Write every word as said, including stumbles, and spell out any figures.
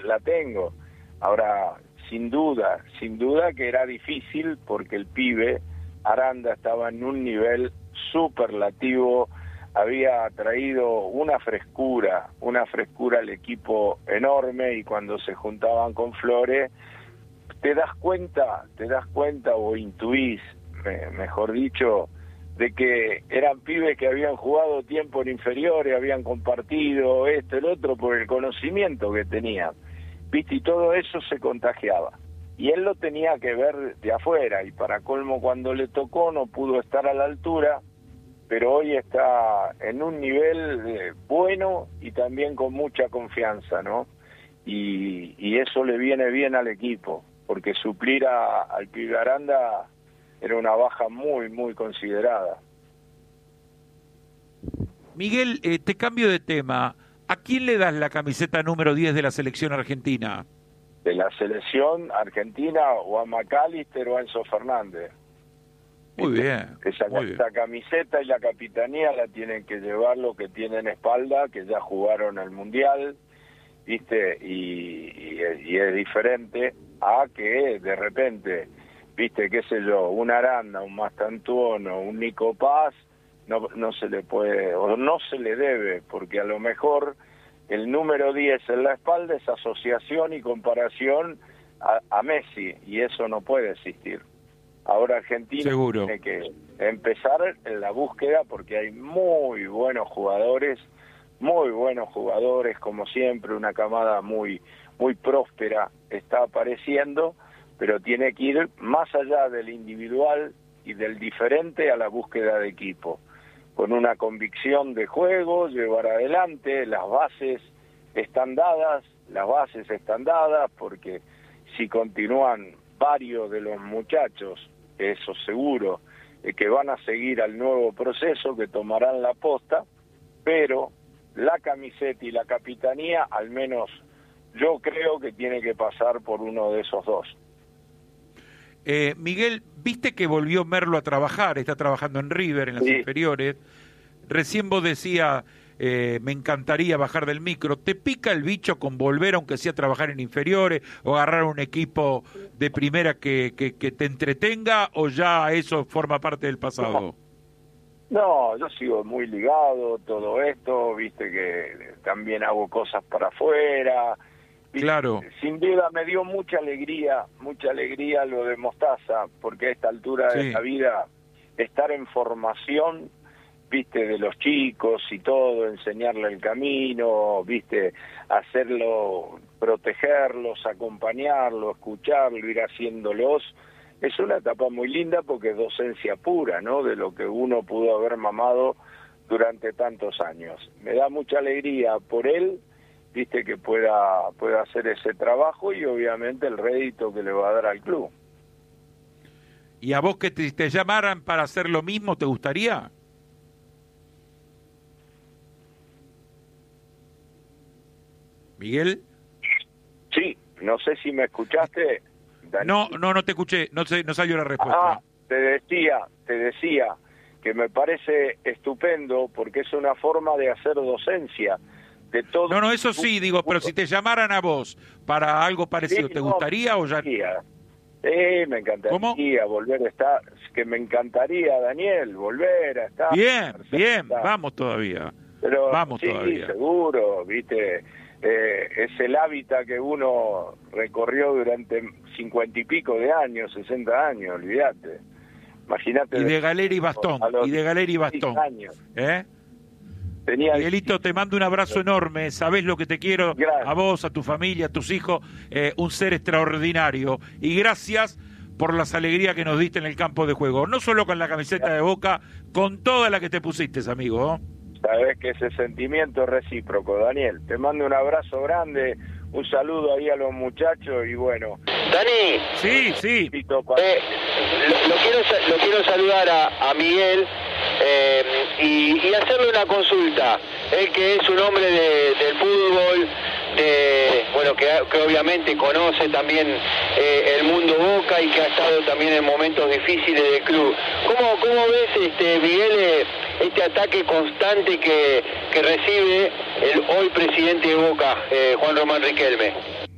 la tengo. Ahora, sin duda, sin duda que era difícil porque el pibe Aranda estaba en un nivel superlativo, había traído una frescura, una frescura al equipo enorme, y cuando se juntaban con Flores, te das cuenta, te das cuenta o intuís, me, mejor dicho, de que eran pibes que habían jugado tiempo en inferiores, habían compartido esto, el otro, por el conocimiento que tenían, ¿viste? Y todo eso se contagiaba. Y él lo tenía que ver de afuera, y para colmo cuando le tocó no pudo estar a la altura, pero hoy está en un nivel eh, bueno y también con mucha confianza, ¿no? Y, y eso le viene bien al equipo, porque suplir a, al pibe Aranda era una baja muy, muy considerada. Miguel, eh, te cambio de tema. ¿A quién le das la camiseta número diez de la selección argentina? De la selección argentina, o a McAllister o a Enzo Fernández. Muy bien. Esa, muy bien. esa camiseta y la capitanía la tienen que llevar los que tienen espalda, que ya jugaron el Mundial, ¿viste? Y, y, y es diferente a que de repente, ¿viste? Qué sé yo, un Aranda, un Mastantuono, un Nico Paz, no, no se le puede, o no se le debe, porque a lo mejor el número diez en la espalda es asociación y comparación a, a Messi, y eso no puede existir. Ahora Argentina Seguro. tiene que empezar en la búsqueda, porque hay muy buenos jugadores, muy buenos jugadores, como siempre, una camada muy, muy próspera está apareciendo, pero tiene que ir más allá del individual y del diferente a la búsqueda de equipo, con una convicción de juego, llevar adelante, las bases están dadas, las bases están dadas, porque si continúan varios de los muchachos, eso seguro, eh, que van a seguir al nuevo proceso, que tomarán la posta, pero la camiseta y la capitanía, al menos yo creo que tiene que pasar por uno de esos dos. Eh, Miguel, viste que volvió Merlo a trabajar, está trabajando en River, en las Sí. inferiores. Recién vos decías, eh, me encantaría bajar del micro. ¿Te pica el bicho con volver, aunque sea a trabajar en inferiores, o agarrar un equipo de primera que, que, que te entretenga, o ya eso forma parte del pasado? No, yo sigo muy ligado, todo esto, viste que también hago cosas para afuera. ¿Viste? Claro. Sin duda me dio mucha alegría, mucha alegría lo de Mostaza, porque a esta altura Sí. de la vida, estar en formación, viste, de los chicos y todo, enseñarle el camino, viste, hacerlo, protegerlos, acompañarlos, escucharlo, ir haciéndolos, es una etapa muy linda porque es docencia pura, ¿no?, de lo que uno pudo haber mamado durante tantos años. Me da mucha alegría por él, viste, que pueda, pueda hacer ese trabajo, y obviamente el rédito que le va a dar al club. ¿Y a vos que te, te llamaran para hacer lo mismo, te gustaría? ¿Miguel? Sí, no sé si me escuchaste. Daniel. No, no, no te escuché, no, sé, no salió la respuesta. Ah, te decía, te decía que me parece estupendo, porque es una forma de hacer docencia de todo. No, no, eso sí, digo, pero si te llamaran a vos para algo parecido, Sí, ¿te no, gustaría o ya? Sí, me encantaría ¿Cómo? volver a estar, que me encantaría, Daniel, volver a estar. Bien, bien, estar. vamos todavía. Pero Vamos sí, todavía. seguro, viste, eh, es el hábitat que uno recorrió durante cincuenta y pico de años, sesenta años, olvídate. Imagínate. Y de galera y bastón, y de galera y bastón. Años. ¿Eh? Tenía Miguelito, te mando un abrazo enorme, sabés lo que te quiero, gracias. A vos, a tu familia, a tus hijos, eh, un ser extraordinario. Y gracias por las alegrías que nos diste en el campo de juego, no solo con la camiseta de Boca, con toda la que te pusiste, amigo. ¿eh? Sabés que ese sentimiento es recíproco, Daniel. Te mando un abrazo grande, un saludo ahí a los muchachos y bueno. Dani. Sí, sí. Eh, lo, lo, quiero, lo quiero saludar a, a Miguel eh, y, y hacerle una consulta. Él que es un hombre de, del fútbol, de, bueno, que, que obviamente conoce también eh, el mundo Boca y que ha estado también en momentos difíciles del club. ¿Cómo, cómo ves, este Miguel, eh, este ataque constante que, que recibe el hoy presidente de Boca, eh, Juan Román Riquelme?